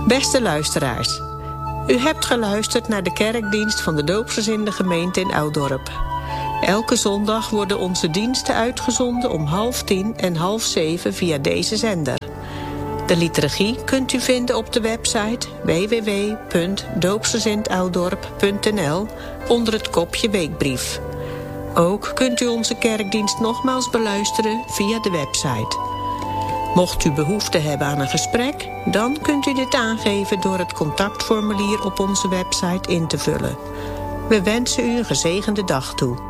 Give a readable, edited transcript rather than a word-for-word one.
Beste luisteraars, u hebt geluisterd naar de kerkdienst van de doopsgezinde gemeente in Oudorp. Elke zondag worden onze diensten uitgezonden om 6:30 en 6:30 via deze zender. De liturgie kunt u vinden op de website www.doopsgezindoudorp.nl onder het kopje weekbrief. Ook kunt u onze kerkdienst nogmaals beluisteren via de website. Mocht u behoefte hebben aan een gesprek, dan kunt u dit aangeven door het contactformulier op onze website in te vullen. We wensen u een gezegende dag toe.